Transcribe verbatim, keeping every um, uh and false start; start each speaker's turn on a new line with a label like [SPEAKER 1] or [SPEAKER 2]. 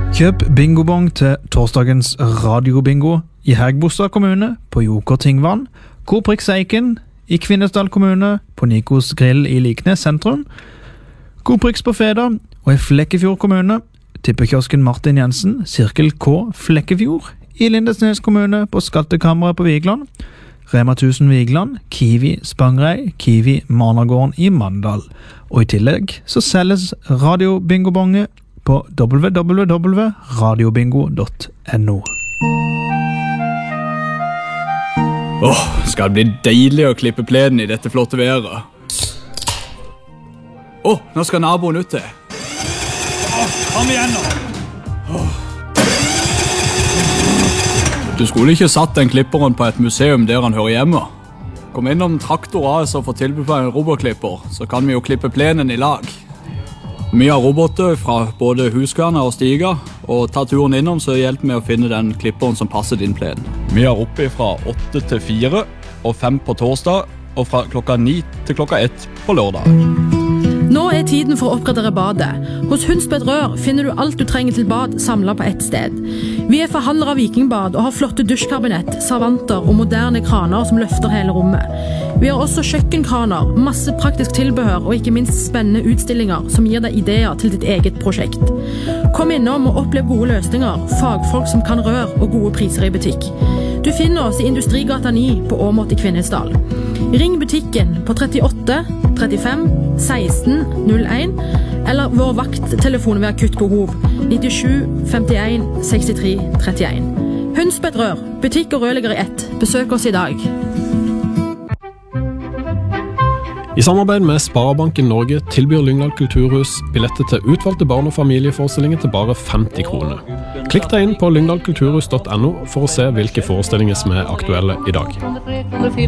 [SPEAKER 1] Kjøp bingobong til torsdagens radiobingo i Hægebostad kommune på Joker Tingvann, Koprix Eiken i Kvinesdal kommune på Nikos Grill i Liknes sentrum, Koprix på Feda og i Flekkefjord kommune, tippekiosken Martin Jensen, Sirkel K Flekkefjord i Lindesnes kommune på Skattekammeret på Vigland, Rema tusen Vigland, Kiwi Spangrei, Kiwi Managården i Mandal. Og i tillegg så selges radiobingobonge på w w w punktum radiobingo punktum no.
[SPEAKER 2] Åh, skal det bli deilig å klippe plenen i dette flotte været. Åh, nå skal naboen ut til. Åh, kom igjen nå. Åh. Du skulle ikke satt den klipperen på et museum der han hører hjemme. Kom innom Traktor A S og få tilbud på en robotklipper, så kan vi jo klippe plenen i lag. Vi har roboter fra både Huskverna og Stiga, og ta turen innom så hjelper vi å finne den klipperen som passer din plen. Vi har oppe fra åtte til fire, og fem på torsdag, og fra klokka ni til klokka ett på lørdag.
[SPEAKER 3] Nå er tiden for å oppgradere badet. Hos Hundsbed Rør finner du alt du trenger til bad samlet på ett sted. Vi er forhandlere av Vikingbad og har flotte dusjkabinett, servanter og moderne kraner som løfter hele rommet. Vi har også kjøkkenkraner, masse praktisk tilbehør og ikke minst spennende utstillinger som gir deg ideer til ditt eget prosjekt. Kom innom og opplev gode løsninger, fagfolk som kan rør og gode priser i butikk. Du finner oss i Industrigata ni på Åmot i Kvinesdal. Ring butikken på trettiåtte trettifem seksten null en eller vår vakttelefon ved akutt behov nittisju femtien sekstitre trettien. Hundsbed Rør, butikk og rørlegger i ett. Besøk oss i dag.
[SPEAKER 4] I samarbeid med Sparebanken Norge tilbyr Lyngdal Kulturhus billetter til utvalgte barn- og familieforestillinger til bare femti kroner. Klikk deg inn på lyngdal kulturhus punktum no for å se hvilke forestillinger som er aktuelle i dag.